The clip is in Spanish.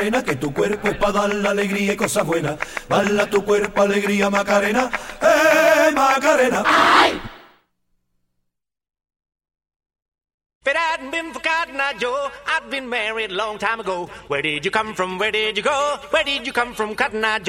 Que tu cuerpo es para dar la alegría y cosas buenas. Bala tu cuerpo, alegría, Macarena. Macarena! ¡Ay! If it hadn't been for Cotton Eye Joe, I'd been married a long time ago. Where did you come from? Where did you go? Where did you come from, Cotton Eye Joe?